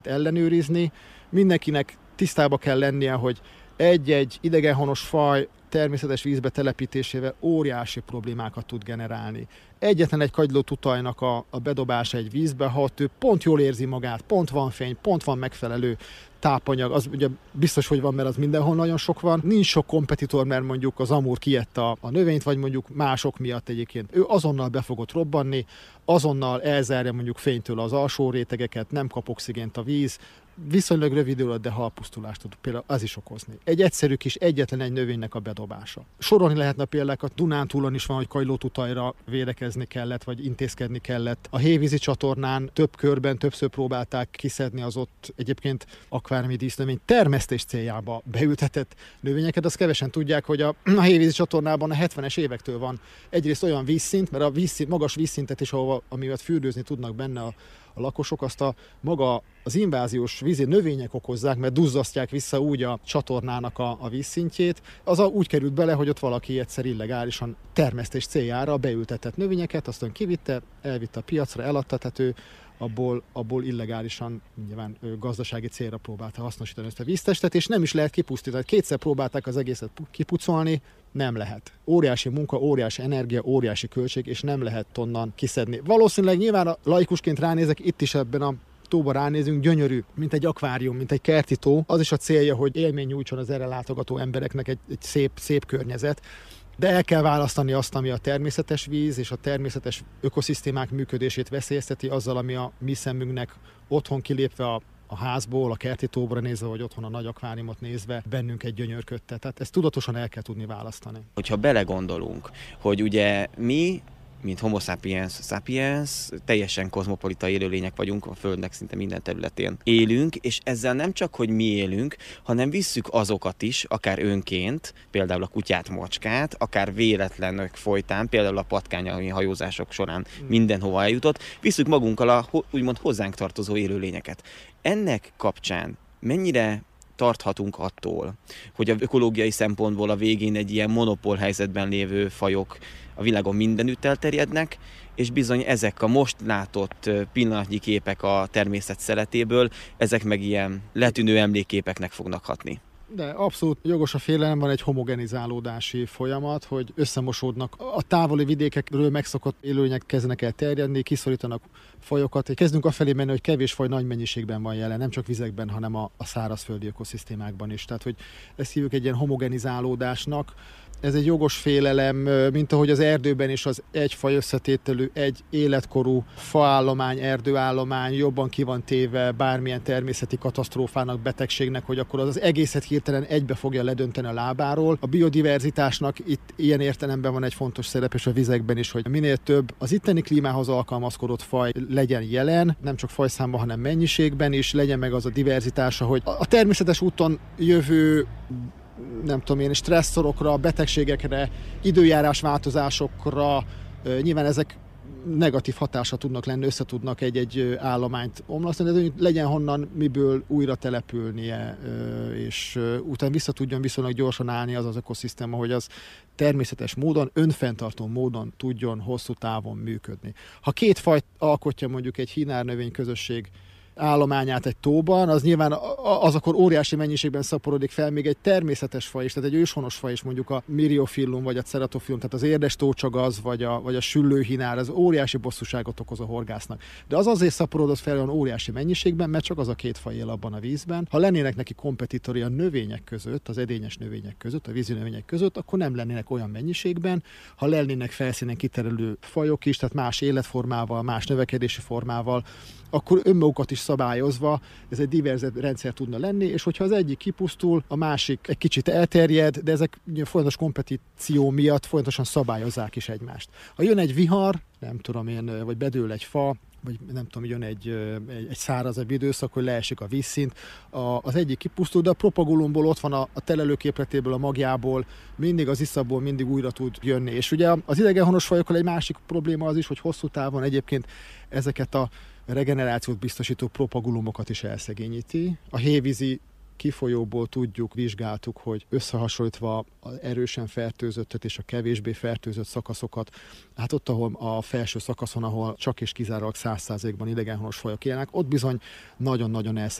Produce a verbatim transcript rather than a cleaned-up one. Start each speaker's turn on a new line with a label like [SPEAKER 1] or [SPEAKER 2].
[SPEAKER 1] ellenőrizni. Mindenkinek tisztába kell lennie, hogy egy-egy idegenhonos faj természetes vízbe telepítésével óriási problémákat tud generálni. Egyetlen egy kagylótutajnak a, a bedobása egy vízbe, ha ott ő pont jól érzi magát, pont van fény, pont van megfelelő tápanyag, az ugye biztos, hogy van, mert az mindenhol nagyon sok van. Nincs sok kompetitor, mert mondjuk az amúr kiette a, a növényt, vagy mondjuk mások miatt egyébként. Ő azonnal be fogott robbanni, azonnal elzárja mondjuk fénytől az alsó rétegeket, nem kap oxigént a víz, viszonylag rövid idő alatt, de halpusztulást tud például az is okozni. Egy egyszerű kis egyetlen egy növénynek a bedobása. Sorolni lehetne példákat, Dunántúlon is van, hogy kagylótutajra védekezni kellett, vagy intézkedni kellett. A hévízi csatornán több körben többször próbálták kiszedni az ott egyébként akváriumi dísznövény termesztés céljába beültetett növényeket. Azt kevesen tudják, hogy a, a hévízi csatornában a hetvenes évektől van egyrészt olyan vízszint, mert a vízszint, magas vízszintet is, ahova, amivel fürdőzni tudnak benne a A lakosok, azt a maga az inváziós vízi növények okozzák, mert duzzasztják vissza úgy a csatornának a, a vízszintjét. Az a, úgy került bele, hogy ott valaki egyszer illegálisan termesztés céljára beültetett növényeket, aztán kivitte, elvitte a piacra, eladta, tehát ő abból, abból illegálisan nyilván gazdasági célra próbálta hasznosítani ezt a víztestet, és nem is lehet kipusztítani. Kétszer próbálták az egészet kipucolni, nem lehet. Óriási munka, óriási energia, óriási költség, és nem lehet onnan kiszedni. Valószínűleg nyilván a laikusként ránézek, itt is ebben a tóba ránézünk, gyönyörű, mint egy akvárium, mint egy kerti tó. Az is a célja, hogy élmény nyújtson az erre látogató embereknek egy, egy szép, szép környezet. De el kell választani azt, ami a természetes víz és a természetes ökoszisztémák működését veszélyezteti, azzal, ami a mi szemünknek otthon kilépve a a házból, a kerti tóbra nézve, vagy otthon a nagy akváriumot nézve bennünk egy gyönyörködte. Tehát ezt tudatosan el kell tudni választani.
[SPEAKER 2] Hogyha belegondolunk, hogy ugye mi, mint Homo sapiens sapiens, teljesen kozmopolita élőlények vagyunk, a Földnek szinte minden területén élünk, és ezzel nem csak, hogy mi élünk, hanem visszük azokat is, akár önként, például a kutyát, macskát, akár véletlenök folytán, például a patkányai hajózások során mindenhova eljutott, visszük magunkkal a úgymond hozzánk tartozó élőlényeket. Ennek kapcsán mennyire tarthatunk attól, hogy a ökológiai szempontból a végén egy ilyen monopól helyzetben lévő fajok a világon mindenütt elterjednek, és bizony ezek a most látott pillanatnyi képek a természet szeletéből, ezek meg ilyen letűnő emlékképeknek fognak hatni.
[SPEAKER 1] De abszolút jogos a félelem, van egy homogenizálódási folyamat, hogy összemosódnak a távoli vidékekről megszokott élőlények kezdenek el terjedni, kiszorítanak fajokat. Kezdünk afelé menni, hogy kevés faj nagy mennyiségben van jelen, nem csak vizekben, hanem a, a szárazföldi ökoszisztémákban is. Tehát, hogy ezt hívjuk egy ilyen homogenizálódásnak. Ez egy jogos félelem, mint ahogy az erdőben is az egy faj összetételű, egy életkorú faállomány, erdőállomány jobban ki van téve bármilyen természeti katasztrófának, betegségnek, hogy akkor az, az egészet hirtelen egybe fogja ledönteni a lábáról. A biodiverzitásnak itt ilyen értelemben van egy fontos szerep, és a vizekben is, hogy minél több az itteni klímához alkalmazkodott faj legyen jelen, nem csak fajszámban, hanem mennyiségben is, legyen meg az a diverzitása, hogy a természetes úton jövő nem tudom én, stresszorokra, betegségekre, időjárás változásokra, nyilván ezek negatív hatása tudnak lenni, össze tudnak egy-egy állományt omlasztani, de legyen honnan miből újra települnie, és utána vissza tudjon viszonylag gyorsan állni az az ökoszisztéma, hogy az természetes módon, önfenntartó módon tudjon hosszú távon működni. Ha két fajt alkotja mondjuk egy hínárnövény közösség állományát egy tóban, az nyilván az akkor óriási mennyiségben szaporodik fel még egy természetes faj is, tehát egy őshonos faj is, mondjuk a Myriophyllum vagy a Ceratophyllum, tehát az érdes tócsagaz vagy a, vagy a süllőhinár, az óriási bosszúságot okoz a horgásznak. De az azért szaporodott fel olyan óriási mennyiségben, mert csak az a két faj él abban a vízben. Ha lennének neki kompetitori a növények között, az edényes növények között, a vízi növények között, akkor nem lennének olyan mennyiségben. Ha lennének felszínen kiterelő fajok is, tehát más életformával, más növekedési formával, akkor önmagukat is szabályozva ez egy diverzebb rendszer tudna lenni, és hogyha az egyik kipusztul, a másik egy kicsit elterjed, de ezek folyamatos kompetíció miatt folyamatosan szabályozzák is egymást. Ha jön egy vihar, nem tudom én, vagy bedől egy fa, vagy nem tudom, jön egy, egy, egy szárazabb időszak, hogy leesik a vízszint, a, az egyik kipusztul, de a propagulumból ott van a, a telelőképletéből, a magjából, mindig az iszapból mindig újra tud jönni. És ugye az idegenhonos fajokkal egy másik probléma az is, hogy hosszú távon egyébként ezeket a regenerációt biztosító propagulumokat is elszegényíti. A hévízi kifolyóból tudjuk, vizsgáltuk, hogy összehasonlítva az erősen fertőzöttet és a kevésbé fertőzött szakaszokat, hát ott, ahol a felső szakaszon, ahol csak és kizárólag száz százalékban idegenhonos fajok élnek, ott bizony nagyon-nagyon